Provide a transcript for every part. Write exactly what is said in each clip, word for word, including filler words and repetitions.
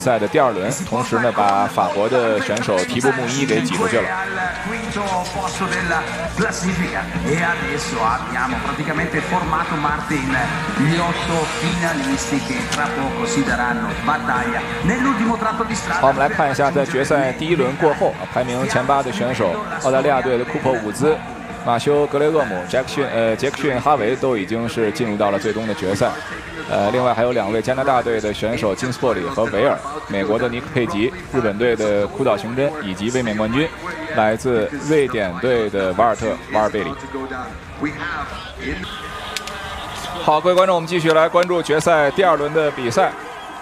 赛的第二轮，同时呢，把法国的选手提布穆伊给挤出去了。好，我们来看一下，在决赛第一轮过后，排名前八的选手，澳大利亚队的库珀伍兹、马修·格雷厄姆、杰克逊、呃杰克逊·哈维都已经是进入到了最终的决赛。呃，另外还有两位加拿大队的选手金斯珀里和维尔，美国的尼克佩吉，日本队的枯岛雄真，以及卫冕冠军来自瑞典队的瓦尔特·瓦尔贝里。好，各位观众，我们继续来关注决赛第二轮的比赛。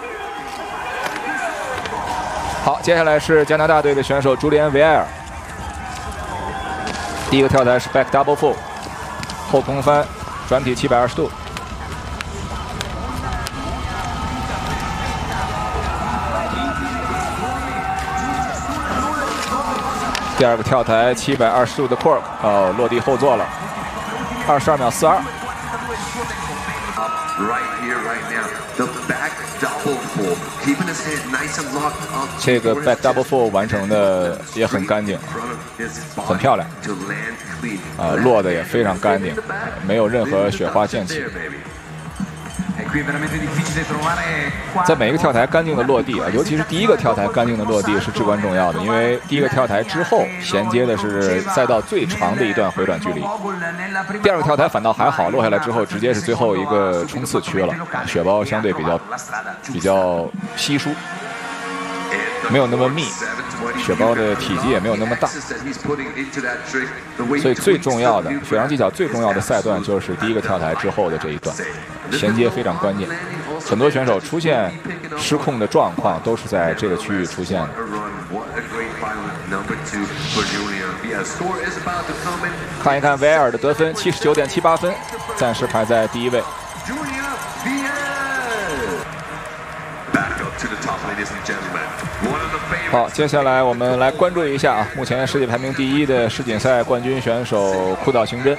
好，接下来是加拿大队的选手朱利安·维埃尔。第一个跳台是 back double full， 后空翻转体七百二十度。第二个跳台七百二十度的 cork， 哦，落地后座了，二十二秒四二。这个 back double full 完成的也很干净，很漂亮，啊、呃，落的也非常干净，没有任何雪花溅起。在每一个跳台干净的落地啊，尤其是第一个跳台干净的落地是至关重要的，因为第一个跳台之后衔接的是赛道最长的一段回转距离。第二个跳台反倒还好，落下来之后直接是最后一个冲刺区了，雪包相对比较比较稀疏，没有那么密，雪包的体积也没有那么大，所以最重要的雪上技巧最重要的赛段就是第一个跳台之后的这一段，衔接非常关键。很多选手出现失控的状况都是在这个区域出现的。看一看维埃尔的得分，七十九点七八分，暂时排在第一位。好，接下来我们来关注一下啊，目前世界排名第一的世锦赛冠军选手枯岛雄真，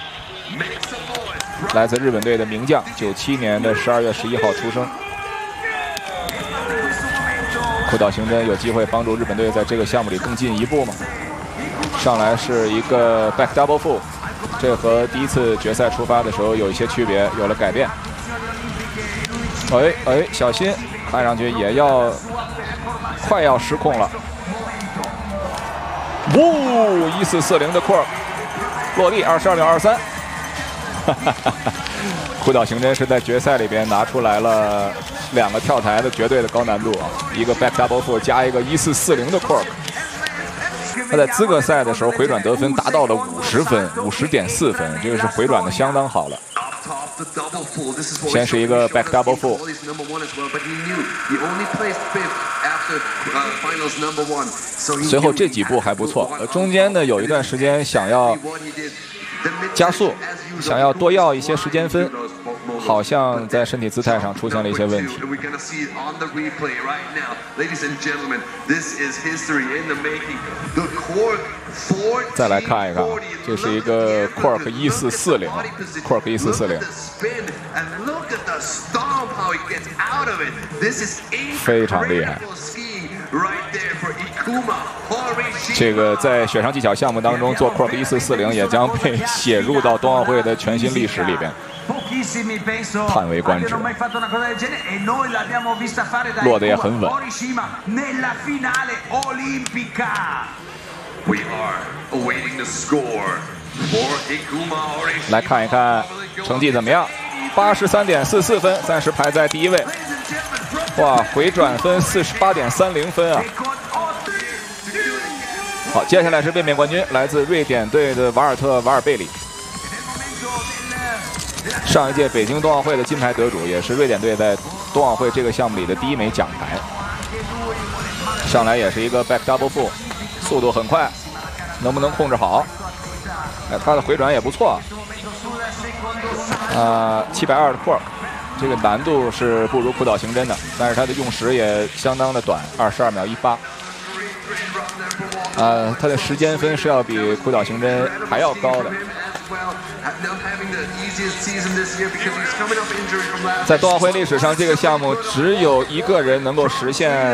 来自日本队的名将，九七年的十二月十一号出生。枯岛雄真有机会帮助日本队在这个项目里更进一步吗？上来是一个 back double full， 这和第一次决赛出发的时候有一些区别，有了改变。哎哎，小心，看上去也要快要失控了。呜，一四四零的 cork 落地，二十二秒二三。枯岛雄真是在决赛里边拿出来了两个跳台的绝对的高难度啊，一个 back double full 加一个一四四零的 cork。他在资格赛的时候回转得分达到了五十分，五十点四分，这个是回转的相当好了。先是一个 back double full， 随后这几步还不错，中间呢有一段时间想要加速，想要多要一些时间分，好像在身体姿态上出现了一些问题。再来看一看，这是一个 cork 一四四零 ，cork 一四四零，非常厉害。这个在雪上技巧项目当中做 cork 一四四零也将被写入到冬奥会的全新历史里边，叹为观止。落得也很稳。来看一看成绩怎么样，八十三点四四分，暂时排在第一位。哇，回转分四十八点三零分啊！好，接下来是卫冕冠军，来自瑞典队的瓦尔特·瓦尔贝里。上一届北京冬奥会的金牌得主，也是瑞典队在冬奥会这个项目里的第一枚奖牌。上来也是一个 back double full， 速度很快，能不能控制好？哎，他的回转也不错。啊，七百二的 cork， 这个难度是不如枯岛雄真的，但是他的用时也相当的短，二十二秒一八。呃，他的时间分是要比枯岛雄真还要高的。在冬奥会历史上，这个项目只有一个人能够实现